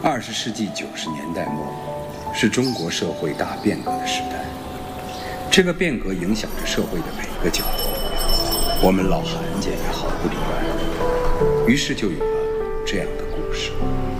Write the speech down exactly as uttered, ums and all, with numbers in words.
二十世纪九十年代末，是中国社会大变革的时代。这个变革影响着社会的每个角落，我们老韩家也毫不例外。于是就有了这样的故事。